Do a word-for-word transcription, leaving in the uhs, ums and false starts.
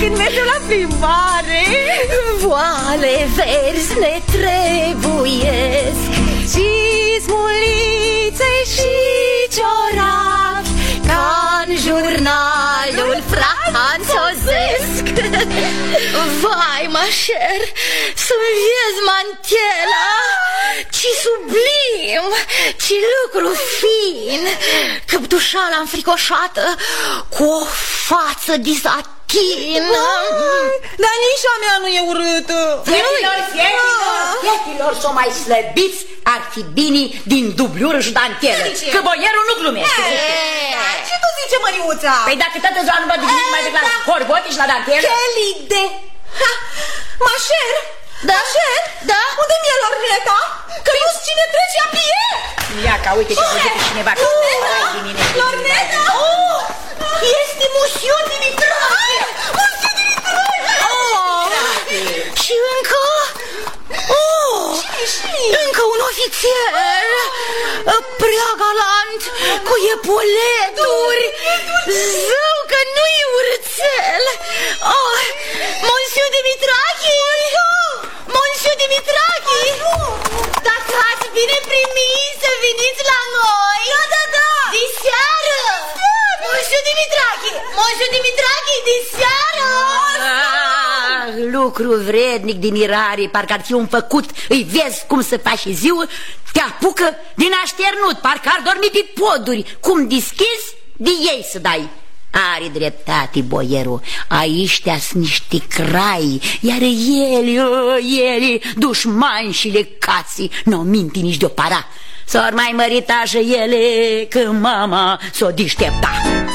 când mergem la plimbare. Voale verzi ne trebuiesc, cizmulițe și ciorapi, ca-n jurnalul franțozesc. Vai, mașer, să-mi vezi mantela, ci sublim, ci lucru fin, căptușala înfricoșată cu o față disatină. Dar nici a mea nu e urâtă. Fietilor, fietilor, fietilor, s-o mai slăbiți ar fi bine din dublură și dantelă, că boierul nu glumește. Ce tu zice, Măriuța? Păi dacă toată ziua nu mă duc mai decât la corbote și la dantelă. Kelly de... Mașer? Da? Mașer? Da? Unde mi-e lorneta? Că nu-ți cine trece a pie? Ia ca uite ce văzut cineva. Lorneta? Este Musiu Dimitrache! Musiu Dimitrache! Și încă... Oh, încă un ofițer prea galant, cu epoleturi. Zău că nu-i urțel. Oh, Monsieur Dimitrache! Monsieur Dimitrache! Dacă ați bine primit să veniți la noi. Da, da, da! Diseară! Monsieur Dimitrache! Monsieur Dimitrache, diseară! Lucru vrednic din irare, parcă ar fi un făcut. Îi vezi cum să faci și ziua, te apucă din așternut, parcă ar dormi pe poduri. Cum deschizi, de ei să dai. Are dreptate boierul, aiștea sunt niște crai, iar ele, oh, ele, dușmani și lecații, n-o minti nici de-o para. S-or mai mărit așa ele, că mama s-o deștepta.